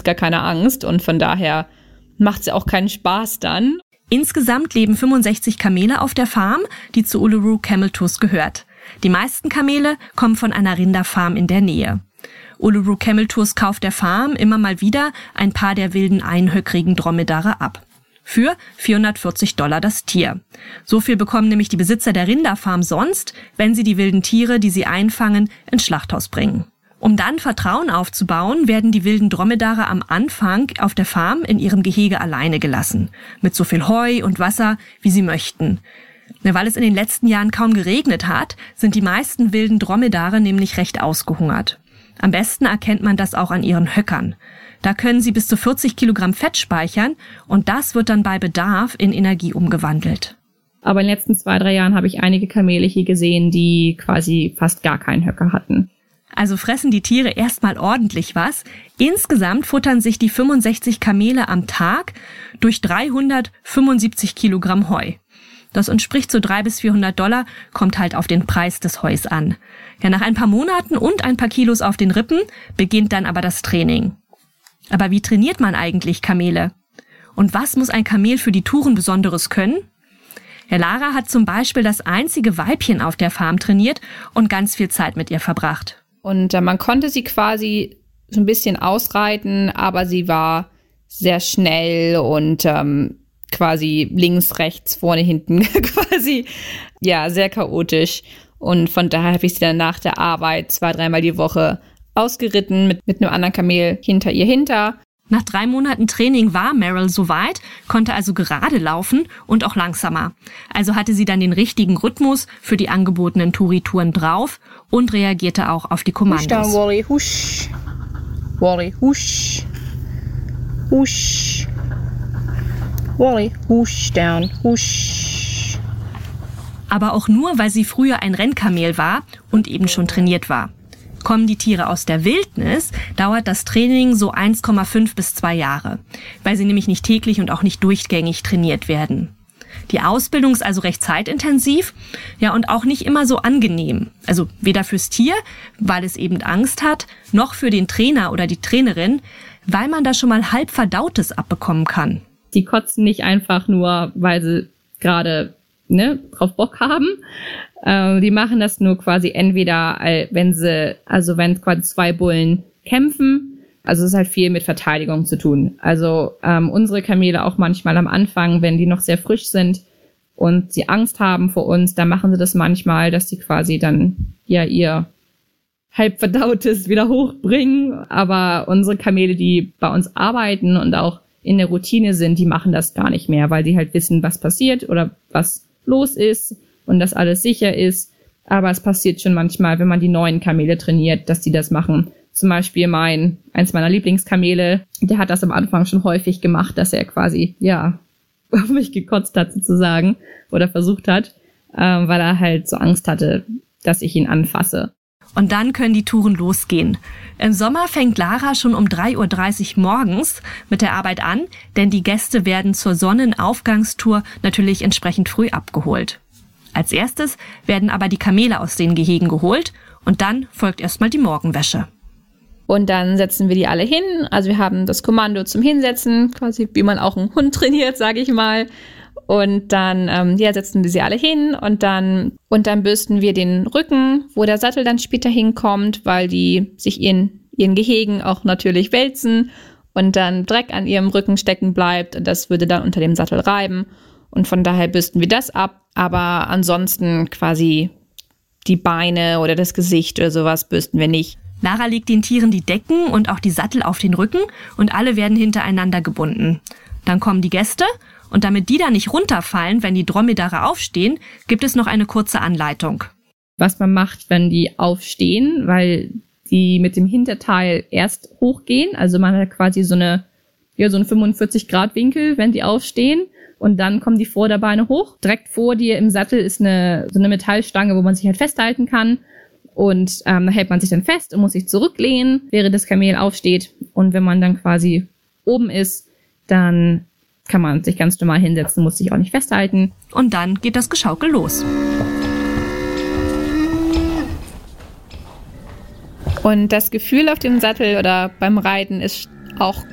jetzt gar keine Angst und von daher macht es auch keinen Spaß dann. Insgesamt leben 65 Kamele auf der Farm, die zu Uluru Camel Tours gehört. Die meisten Kamele kommen von einer Rinderfarm in der Nähe. Uluru Camel Tours kauft der Farm immer mal wieder ein paar der wilden einhöckrigen Dromedare ab. Für $440 das Tier. So viel bekommen nämlich die Besitzer der Rinderfarm sonst, wenn sie die wilden Tiere, die sie einfangen, ins Schlachthaus bringen. Um dann Vertrauen aufzubauen, werden die wilden Dromedare am Anfang auf der Farm in ihrem Gehege alleine gelassen. Mit so viel Heu und Wasser, wie sie möchten. Weil es in den letzten Jahren kaum geregnet hat, sind die meisten wilden Dromedare nämlich recht ausgehungert. Am besten erkennt man das auch an ihren Höckern. Da können sie bis zu 40 Kilogramm Fett speichern und das wird dann bei Bedarf in Energie umgewandelt. Aber in den letzten 2-3 Jahren habe ich einige Kamele hier gesehen, die quasi fast gar keinen Höcker hatten. Also fressen die Tiere erstmal ordentlich was. Insgesamt futtern sich die 65 Kamele am Tag durch 375 Kilogramm Heu. Das entspricht so $300 bis $400, kommt halt auf den Preis des Heus an. Ja, nach ein paar Monaten und ein paar Kilos auf den Rippen beginnt dann aber das Training. Aber wie trainiert man eigentlich Kamele? Und was muss ein Kamel für die Touren Besonderes können? Ja, Lara hat zum Beispiel das einzige Weibchen auf der Farm trainiert und ganz viel Zeit mit ihr verbracht. Und man konnte sie quasi so ein bisschen ausreiten, aber sie war sehr schnell und quasi links, rechts, vorne, hinten quasi, ja, sehr chaotisch. Und von daher habe ich sie dann nach der Arbeit 2-3 Mal die Woche ausgeritten mit einem anderen Kamel hinter ihr hinter. Nach 3 Monaten Training war Meryl soweit, konnte also gerade laufen und auch langsamer. Also hatte sie dann den richtigen Rhythmus für die angebotenen Touri-Touren drauf und reagierte auch auf die Kommandos. Husch down, Wally, husch. Wally, husch. Husch. Wally, husch down, husch. Aber auch nur, weil sie früher ein Rennkamel war und eben schon trainiert war. Kommen die Tiere aus der Wildnis, dauert das Training so 1,5 bis 2 Jahre, weil sie nämlich nicht täglich und auch nicht durchgängig trainiert werden. Die Ausbildung ist also recht zeitintensiv, ja, und auch nicht immer so angenehm. Also weder fürs Tier, weil es eben Angst hat, noch für den Trainer oder die Trainerin, weil man da schon mal halb Verdautes abbekommen kann. Die kotzen nicht einfach nur, weil sie gerade drauf Bock haben. Die machen das nur quasi entweder, wenn quasi 2 Bullen kämpfen. Also es ist halt viel mit Verteidigung zu tun. Also unsere Kamele auch manchmal am Anfang, wenn die noch sehr frisch sind und sie Angst haben vor uns, dann machen sie das manchmal, dass sie quasi dann ja ihr halbverdautes wieder hochbringen. Aber unsere Kamele, die bei uns arbeiten und auch in der Routine sind, die machen das gar nicht mehr, weil die halt wissen, was passiert oder was los ist und dass alles sicher ist. Aber es passiert schon manchmal, wenn man die neuen Kamele trainiert, dass die das machen. Zum Beispiel eins meiner Lieblingskamele, der hat das am Anfang schon häufig gemacht, dass er quasi, ja, auf mich gekotzt hat sozusagen oder versucht hat, weil er halt so Angst hatte, dass ich ihn anfasse. Und dann können die Touren losgehen. Im Sommer fängt Lara schon um 3:30 Uhr morgens mit der Arbeit an, denn die Gäste werden zur Sonnenaufgangstour natürlich entsprechend früh abgeholt. Als erstes werden aber die Kamele aus den Gehegen geholt und dann folgt erstmal die Morgenwäsche. Und dann setzen wir die alle hin. Also wir haben das Kommando zum Hinsetzen, quasi wie man auch einen Hund trainiert, sage ich mal. Und dann setzen wir sie alle hin und dann bürsten wir den Rücken, wo der Sattel dann später hinkommt, weil die sich ihren Gehegen auch natürlich wälzen und dann Dreck an ihrem Rücken stecken bleibt und das würde dann unter dem Sattel reiben. Und von daher bürsten wir das ab, aber ansonsten quasi die Beine oder das Gesicht oder sowas bürsten wir nicht. Lara legt den Tieren die Decken und auch die Sattel auf den Rücken und alle werden hintereinander gebunden. Dann kommen die Gäste. Und damit die da nicht runterfallen, wenn die Dromedare aufstehen, gibt es noch eine kurze Anleitung. Was man macht, wenn die aufstehen, weil die mit dem Hinterteil erst hochgehen. Also man hat quasi so einen 45-Grad-Winkel, wenn die aufstehen. Und dann kommen die Vorderbeine hoch. Direkt vor dir im Sattel ist so eine Metallstange, wo man sich halt festhalten kann. Und da hält man sich dann fest und muss sich zurücklehnen, während das Kamel aufsteht. Und wenn man dann quasi oben ist, dann kann man sich ganz normal hinsetzen, muss sich auch nicht festhalten. Und dann geht das Geschaukel los. Und das Gefühl auf dem Sattel oder beim Reiten ist auch